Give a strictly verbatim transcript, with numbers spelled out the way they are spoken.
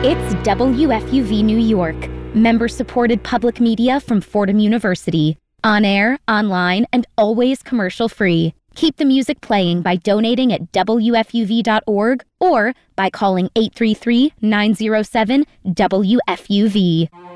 It's W F U V New York, member-supported public media from Fordham University. On air, online, and always commercial-free. Keep the music playing by donating at W F U V dot org or by calling eight three three, nine zero seven, W F U V.